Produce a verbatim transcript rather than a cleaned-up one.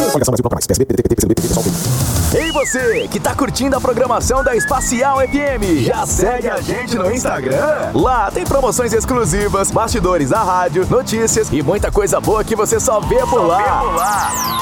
Coligação Brasil Bloco Mais, P S B, P D T, P T, P C B, P T, PSOL. Ei você, que tá curtindo a programação da Espacial F M, já segue a gente no Instagram? Lá tem promoções exclusivas, bastidores da rádio, notícias e muita coisa boa que você só vê por lá.